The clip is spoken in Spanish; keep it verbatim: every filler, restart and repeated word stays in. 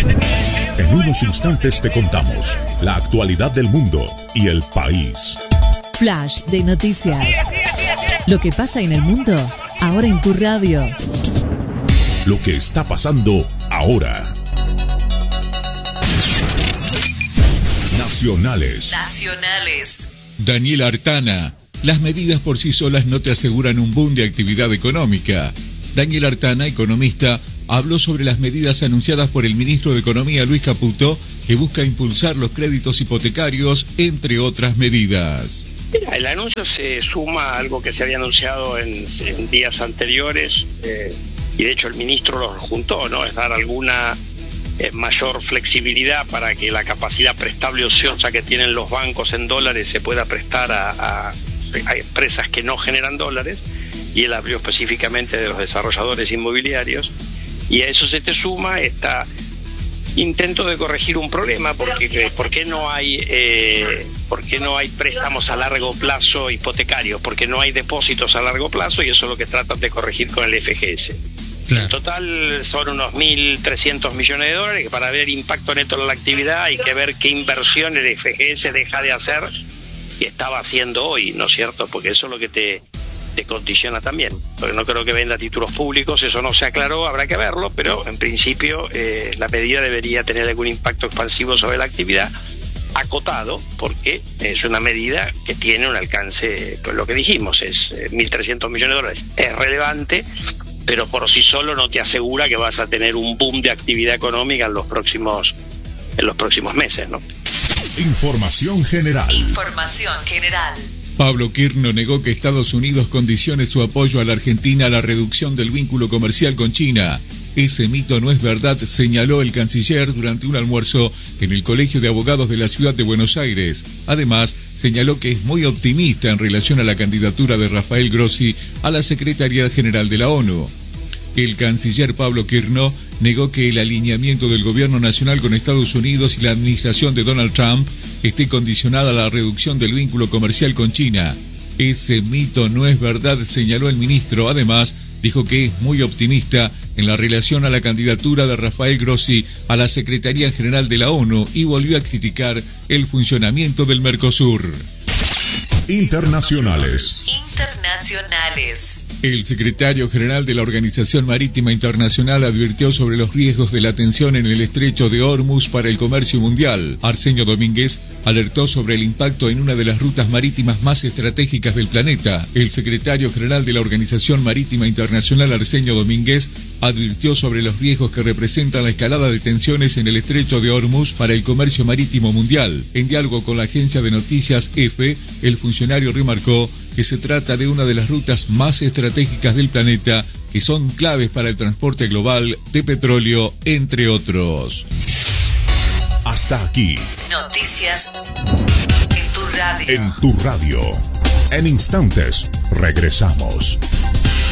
En unos instantes te contamos la actualidad del mundo y el país. Flash de noticias. Lo que pasa en el mundo, ahora en tu radio. Lo que está pasando ahora. Nacionales. Nacionales. Daniel Artana. Las medidas por sí solas no te aseguran un boom de actividad económica. Daniel Artana, economista, habló sobre las medidas anunciadas por el ministro de Economía, Luis Caputo, que busca impulsar los créditos hipotecarios, entre otras medidas. Mira, el anuncio se suma a algo que se había anunciado en, en días anteriores, eh, y de hecho el ministro lo juntó, ¿no? Es dar alguna eh, mayor flexibilidad para que la capacidad prestable ociosa que tienen los bancos en dólares se pueda prestar a, a, a empresas que no generan dólares, y él habló específicamente de los desarrolladores inmobiliarios, y a eso se te suma esta intento de corregir un problema, porque ¿por qué no hay eh, por qué no hay préstamos a largo plazo hipotecarios? Porque no hay depósitos a largo plazo, y eso es lo que tratan de corregir con el F G S. Claro. En total son unos mil trescientos millones de dólares, que para ver impacto neto en la actividad hay que ver qué inversión el F G S deja de hacer que estaba haciendo hoy, ¿no es cierto? Porque eso es lo que te te condiciona también, porque no creo que venda títulos públicos, eso no se aclaró, habrá que verlo, pero en principio eh, la medida debería tener algún impacto expansivo sobre la actividad, acotado, porque es una medida que tiene un alcance, pues lo que dijimos, es eh, mil trescientos millones de dólares, es relevante, pero por sí solo no te asegura que vas a tener un boom de actividad económica en los próximos, en los próximos meses, ¿no? Información general. Información general. Pablo Kirno negó que Estados Unidos condicione su apoyo a la Argentina a la reducción del vínculo comercial con China. Ese mito no es verdad, señaló el canciller durante un almuerzo en el Colegio de Abogados de la Ciudad de Buenos Aires. Además, señaló que es muy optimista en relación a la candidatura de Rafael Grossi a la Secretaría General de la ONU. El canciller Pablo Kirno negó que el alineamiento del gobierno nacional con Estados Unidos y la administración de Donald Trump esté condicionada a la reducción del vínculo comercial con China. Ese mito no es verdad, señaló el ministro. Además, dijo que es muy optimista en la relación a la candidatura de Rafael Grossi a la Secretaría General de la ONU y volvió a criticar el funcionamiento del Mercosur. Internacionales. Internacionales. El secretario general de la Organización Marítima Internacional advirtió sobre los riesgos de la tensión en el estrecho de Hormuz para el comercio mundial. Arsenio Domínguez alertó sobre el impacto en una de las rutas marítimas más estratégicas del planeta. El secretario general de la Organización Marítima Internacional, Arsenio Domínguez, advirtió sobre los riesgos que representa la escalada de tensiones en el estrecho de Hormuz para el comercio marítimo mundial. En diálogo con la agencia de noticias E F E, el funcionario remarcó que se trata de una de las rutas más estratégicas del planeta, que son claves para el transporte global de petróleo, entre otros. Hasta aquí. Noticias en tu radio. En tu radio. En instantes, regresamos.